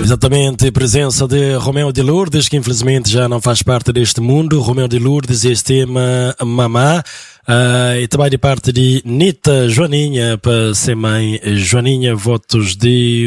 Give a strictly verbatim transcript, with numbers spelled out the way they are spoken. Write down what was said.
Exatamente, presença de Romeu de Lourdes, que infelizmente já não faz parte deste mundo. Romeu de Lourdes, este tema Mamá. Uh, e também de parte de Nita Joaninha, para ser mãe Joaninha, votos de